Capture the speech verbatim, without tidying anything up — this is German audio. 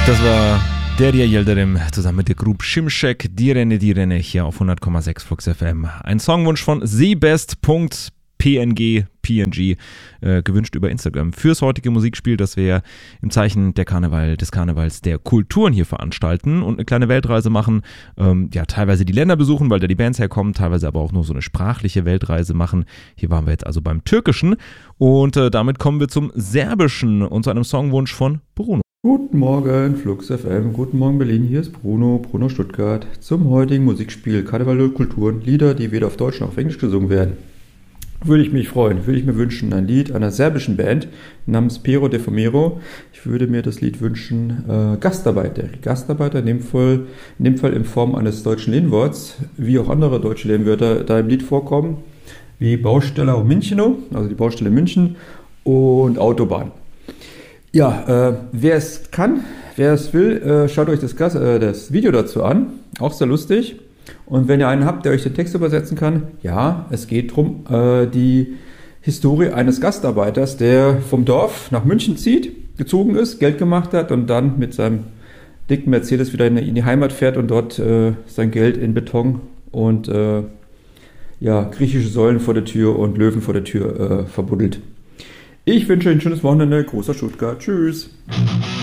Das war Derya Yildirim zusammen mit der Group Şimşek, Direne Direne hier auf hundert Komma sechs Flux F M. Ein Songwunsch von zbest.png, P N G, äh, gewünscht über Instagram fürs heutige Musikspiel, das wir im Zeichen der Karneval, des Karnevals der Kulturen hier veranstalten und eine kleine Weltreise machen. Ähm, ja, teilweise die Länder besuchen, weil da die Bands herkommen, teilweise aber auch nur so eine sprachliche Weltreise machen. Hier waren wir jetzt also beim Türkischen und äh, damit kommen wir zum Serbischen und zu einem Songwunsch von Bruno. Guten Morgen, Flux F M, guten Morgen Berlin, hier ist Bruno, Bruno Stuttgart, zum heutigen Musikspiel Karneval der Kulturen, Lieder, die weder auf Deutsch noch auf Englisch gesungen werden. Würde ich mich freuen, würde ich mir wünschen, ein Lied einer serbischen Band namens Pero de Fomero. Ich würde mir das Lied wünschen, äh, Gastarbeiter. Gastarbeiter in dem, Fall, in dem Fall in Form eines deutschen Lehnworts, wie auch andere deutsche Lehnwörter da im Lied vorkommen, wie Baustelle und Müncheno, also die Baustelle München und Autobahn. Ja, äh, wer es kann, wer es will, äh, schaut euch das, Gas, äh, das Video dazu an, auch sehr lustig. Und wenn ihr einen habt, der euch den Text übersetzen kann, ja, es geht darum, äh, die Historie eines Gastarbeiters, der vom Dorf nach München zieht, gezogen ist, Geld gemacht hat und dann mit seinem dicken Mercedes wieder in, in die Heimat fährt und dort äh, sein Geld in Beton und äh, ja, griechische Säulen vor der Tür und Löwen vor der Tür äh, verbuddelt. Ich wünsche euch ein schönes Wochenende. Großer Stuttgart. Tschüss.